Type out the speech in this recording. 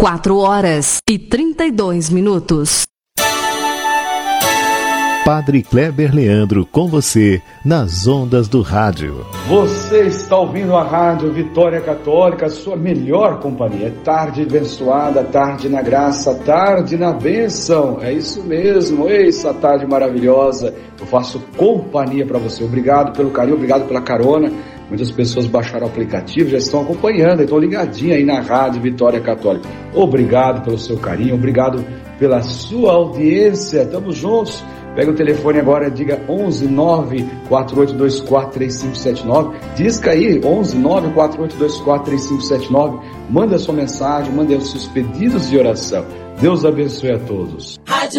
4h32. Padre Kleber Leandro com você nas ondas do rádio. Você está ouvindo a Rádio Vitória Católica, sua melhor companhia. Tarde abençoada, tarde na graça, tarde na bênção. É isso mesmo, essa tarde maravilhosa. Eu faço companhia para você. Obrigado pelo carinho, obrigado pela carona. Muitas pessoas baixaram o aplicativo, já estão acompanhando, estão ligadinhos aí na Rádio Vitória Católica. Obrigado pelo seu carinho, obrigado pela sua audiência. Tamo juntos. Pega o telefone agora, diga 11 94824 3579. Disca aí, 11 94824 3579. Manda a sua mensagem, manda os seus pedidos de oração. Deus abençoe a todos. Rádio